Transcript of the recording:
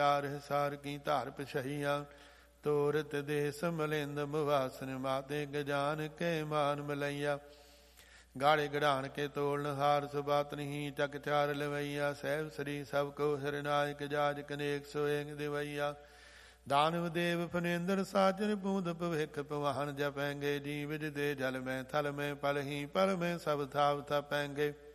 ਸਾਰ ਕੀ ਧਾਰ ਪਿਛਈਆ ਤੋਰਤ ਦੇਸ ਮਲਿੰਦ ਮੁਵਾਸਨ ਮਾਤੇ ਗਜਾਨ ਕੇ ਮਾਨ ਮਲਈਆ ਗਾੜੇ ਗੜਾਨ ਕੇ ਤੋਲਨ ਹਾਰ ਸੁਬਾਤ ਨਹੀਂ ਚੱਕ ਚਾਰ ਲਵਈਆ ਸਹਿਬ ਸ੍ਰੀ ਸਭ ਕੋ ਹਰਿਨਾਇਕ ਜਾਜ ਕਨੇਕ ਸੋਏਗ ਦਿਵਈਆ ਦਾਨਵ ਦੇਵ ਫਨੇਂਦਰ ਸਾਜਰ ਬੂੰਦ ਭਵਿਖ ਪਵਾਹਨ ਜਪੈਂਗੇ ਜੀਵ ਦੇ ਜਲ ਮੈਂ ਥਲ ਮੈਂ ਪਲ ਹੀ ਪਲ ਮੈਂ ਸਭ ਥਾਵ ਥਪੈਂਗੇ